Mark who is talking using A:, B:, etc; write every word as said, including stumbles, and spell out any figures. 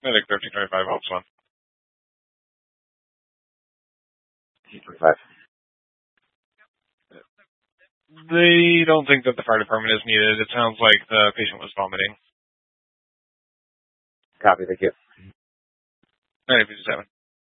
A: Medic thirteen twenty-five, helps one.
B: twenty-five.
A: They don't think that the fire department is needed. It sounds like the patient was vomiting.
B: Copy, thank you.
A: nine eight seven.